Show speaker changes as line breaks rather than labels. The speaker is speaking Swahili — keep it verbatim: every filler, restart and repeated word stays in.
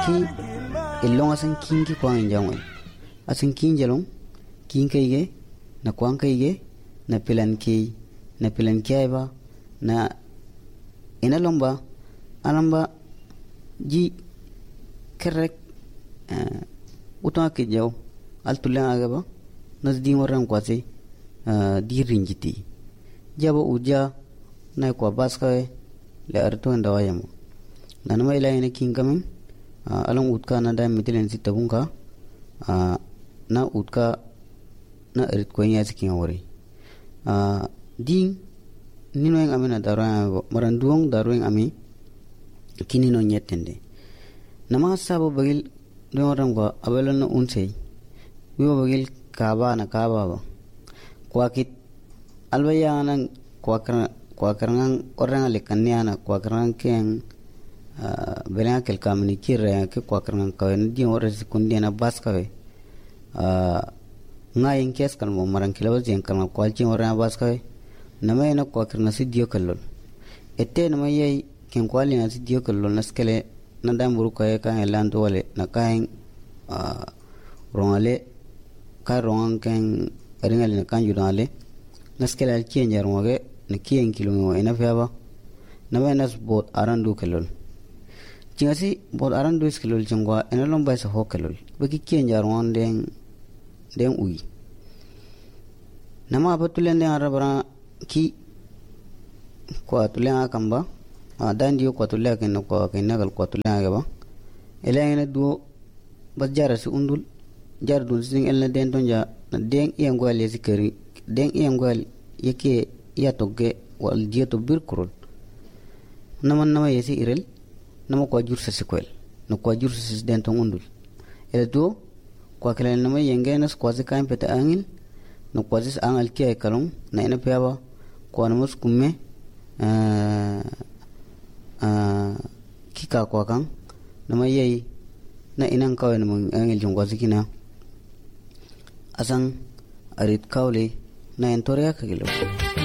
ki illong asan kingi kwang injangol asan kinjalong kin kaige na kwang kaige na pilan ki na pilan kiaiba na ina lomba alamba ji kerek uh, utang ke jaw al tulang agaba nas di moran kwase uh, di rinjiti jabo uja na kwa baska le arto ndawayamo nanama ila ina kingamin uh, along utka na da mitilen sitabunka uh, na utka na erit ko nya sikin wori uh, din nino yang amina daro maran duong daro yang ami kini no nyetende nama sabo bagil do orang ko abelon no unsei wiwa bagil kaba na kaba ba kwakit albayana kwakran kwakran orang ale kanyana kwakran ken uh, belang kel kamni kirre ke kwakran ka ndi ore sekundi na baskawe uh, ngayin kes kan mo maran kilaw jen kan kwalchi ore na baskawe nama ina kwakran sidio kallol ette nama yai ken kwali na sidio kallol naskele na damburu kay kan elanto wale na kain uh, rongale ka rongan ken eringali na kan judale naskele al kien jarmoge na kien kilungo ina fiaba na menas bot arandu kelol chingasi bot arandu kelol chingwa ina lomba sa hokelol baki kien jarwan den den ui nama abatulen den arabara ki kwa tulen akamba a dan dio kwa tulen ken ko ken nagal kwa tulen agaba elena duo bajara su undul jar dul sing elna den tonja den iyangwal yesikeri den iyangwal yake ya togge wal dia to bir kurul naman nama yesi irel nama ko jur sa sekwel no ko jur sa den ton undul ele do ko kala nama yengenas ko ze kan peta angil no ko ze angal kiay kalong na ina peaba ko namus kumme uh, uh, kika ko kan nama yei na inan kawai namun angil jungwa zikina asan arit kawle na entoria kagilo